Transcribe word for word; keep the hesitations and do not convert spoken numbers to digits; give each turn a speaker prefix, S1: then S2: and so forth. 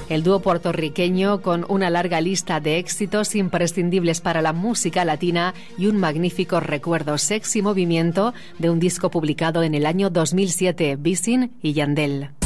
S1: El dúo puertorriqueño, con una larga lista de éxitos imprescindibles para la música latina y un magnífico recuerdo, Sexy Movimiento, de un disco publicado en el año dos mil siete, Wisin y Yandel.